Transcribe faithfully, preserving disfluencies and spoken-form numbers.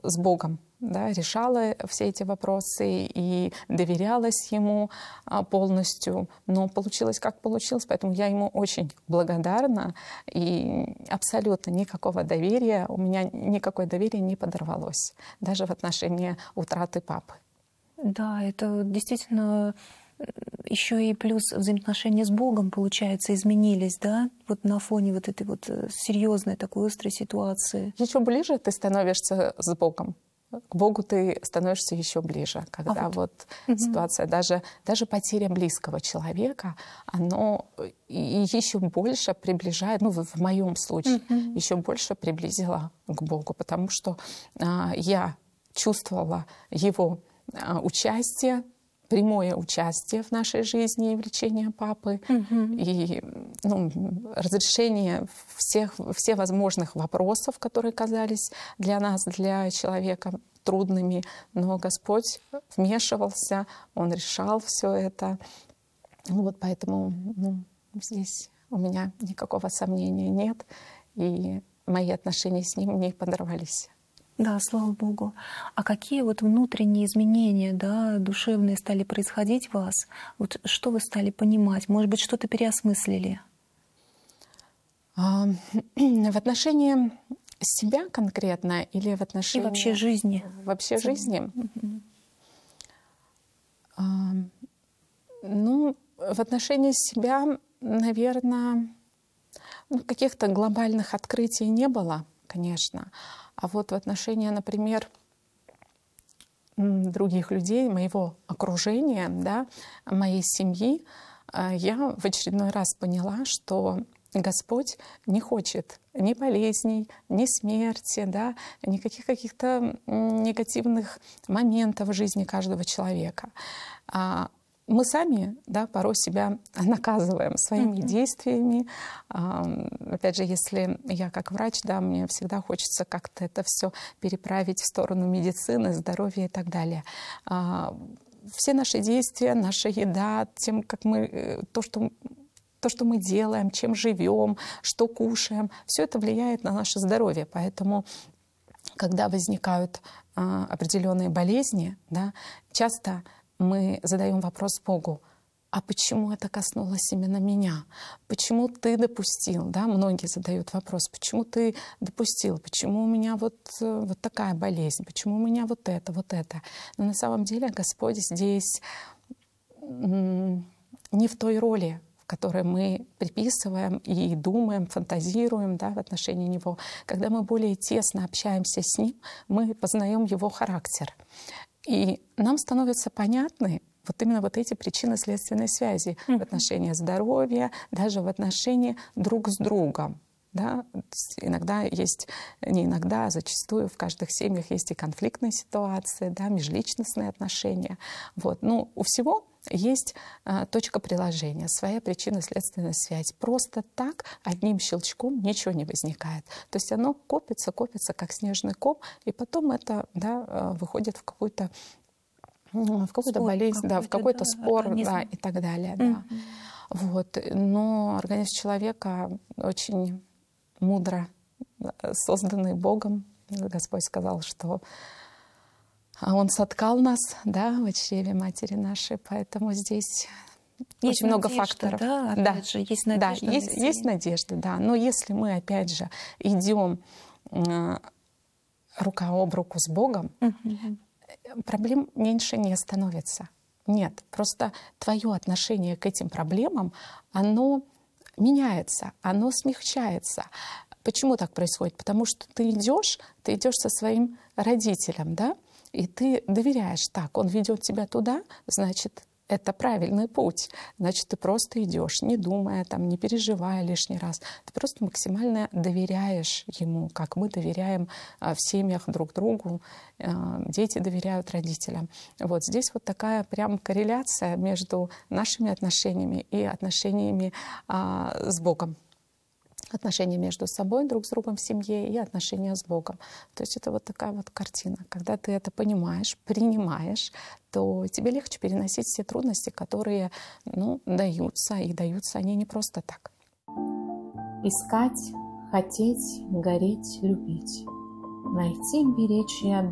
с Богом, да, решала все эти вопросы и доверялась Ему полностью. Но получилось, как получилось, поэтому я Ему очень благодарна. И абсолютно никакого доверия, у меня никакое доверие не подорвалось, даже в отношении утраты папы. Да, это действительно еще и плюс взаимоотношения с Богом, получается, изменились, да? Вот на фоне вот этой вот серьезной такой острой ситуации. Еще ближе ты становишься с Богом. К Богу ты становишься еще ближе, когда а вот, вот угу. ситуация, даже, даже потеря близкого человека, оно еще больше приближает, ну, в моем случае, угу. еще больше приблизило к Богу, потому что а, я чувствовала Его а, участие, прямое участие в нашей жизни и в лечении папы, угу. и ну, разрешение всех, всех возможных вопросов, которые казались для нас, для человека трудными. Но Господь вмешивался, Он решал все это. Вот поэтому ну, здесь у меня никакого сомнения нет, и мои отношения с Ним не подорвались. Да, слава Богу. А какие вот внутренние изменения, да, душевные стали происходить в вас? Вот что вы стали понимать? Может быть, что-то переосмыслили? А, в отношении себя конкретно или в отношении... И вообще жизни. Вообще Целом. жизни? Угу. А, ну, в отношении себя, наверное, ну, каких-то глобальных открытий не было, конечно. А вот в отношении, например, других людей, моего окружения, да, моей семьи, я в очередной раз поняла, что Господь не хочет ни болезней, ни смерти, да, никаких каких-то негативных моментов в жизни каждого человека. Мы сами, да, порой себя наказываем своими mm-hmm. действиями. Опять же, если я как врач, да, мне всегда хочется как-то это все переправить в сторону медицины, здоровья и так далее. Все наши действия, наша еда, тем, как мы, то, что то, что мы делаем, чем живем, что кушаем, все это влияет на наше здоровье. Поэтому, когда возникают определенные болезни, да, часто мы задаем вопрос Богу: а почему это коснулось именно меня? Почему ты допустил? Да? Многие задают вопрос: почему ты допустил? Почему у меня вот, вот такая болезнь? Почему у меня вот это, вот это? Но на самом деле Господь здесь не в той роли, в которой мы приписываем и думаем, фантазируем, да, в отношении Него. Когда мы более тесно общаемся с Ним, мы познаем Его характер. И нам становятся понятны вот именно вот эти причинно-следственные связи mm-hmm. в отношении здоровья, даже в отношении друг с другом. Да? Иногда есть, не иногда, а зачастую в каждых семьях есть и конфликтные ситуации, да, межличностные отношения. Вот. Ну, у всего есть а, точка приложения, своя причинно-следственная связь. Просто так одним щелчком ничего не возникает. То есть оно копится, копится, как снежный ком, и потом это, да, выходит в какую-то, в какую-то болезнь, какой-то, да, в какой-то да, спор, да, и так далее. Mm-hmm. Да. Вот. Но организм человека очень мудро созданный Богом. Господь сказал, что Он соткал нас, да, в чреве матери нашей, поэтому здесь есть очень много надежда, факторов. Да, опять да. же, есть надежда. Да, есть, есть надежда, да. Но если мы, опять же, идем э, рука об руку с Богом, угу. проблем меньше не становится. Нет, просто твое отношение к этим проблемам, оно меняется, оно смягчается. Почему так происходит? Потому что ты идешь, ты идешь со своим родителем, да, и ты доверяешь: так, он ведет тебя туда, значит, это правильный путь. Значит, ты просто идешь, не думая, там, не переживая лишний раз. Ты просто максимально доверяешь ему, как мы доверяем в семьях друг другу, дети доверяют родителям. Вот здесь вот такая прям корреляция между нашими отношениями и отношениями а, с Богом. Отношения между собой, друг с другом в семье, и отношения с Богом. То есть это вот такая вот картина. Когда ты это понимаешь, принимаешь, то тебе легче переносить все трудности, которые, ну, даются, и даются они не просто так. Искать, хотеть, гореть, любить. Найти, беречь и отдать.